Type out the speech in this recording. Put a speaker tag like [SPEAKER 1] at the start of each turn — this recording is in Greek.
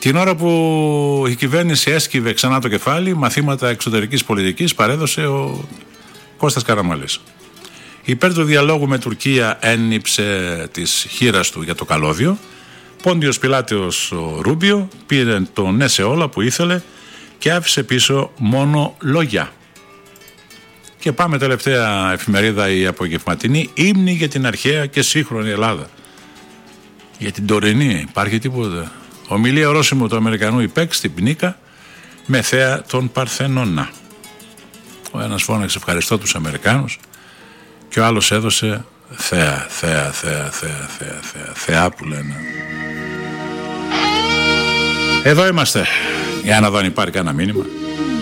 [SPEAKER 1] Την ώρα που η κυβέρνηση έσκυβε ξανά το κεφάλι, μαθήματα εξωτερικής πολιτικής παρέδωσε ο Κώστας Καραμανλής. Υπέρ του διαλόγου με Τουρκία ένιψε της χείρας του για το καλώδιο. Πόντιος Πιλάτεος ο Ρούμπιο πήρε το ναι σε όλα που ήθελε και άφησε πίσω μόνο λόγια. Και πάμε τελευταία εφημερίδα, η απογευματινή, ύμνη για την αρχαία και σύγχρονη Ελλάδα. Για την τωρινή υπάρχει τίποτα? Ομιλία ορόσημο του Αμερικανού υπέκ στην Πνίκα με θέα τον Παρθενώνα. Ο ένας φώναξε ευχαριστώ τους Αμερικάνους και ο άλλος έδωσε θεά που λένε. Εδώ είμαστε, για να δω αν υπάρχει κανένα μήνυμα.